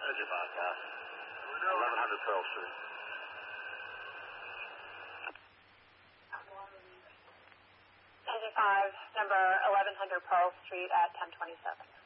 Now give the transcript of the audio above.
There's your 5 car. 1100 Pearl Street. 95, number 1100 Pearl Street at 1027.